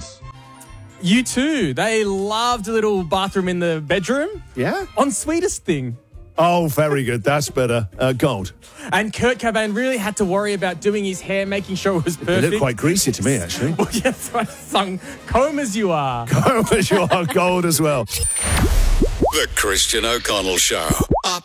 Stones. U2, they loved a little bathroom in the bedroom. Yeah? On Sweetest Thing. Oh, very good. That's better. Gold. And Kurt Cobain really had to worry about doing his hair, making sure it was It perfect. looked quite greasy to me, actually. Well, yeah, that's why I sung Comb As You Are. You are gold as well. The Christian O'Connell Show.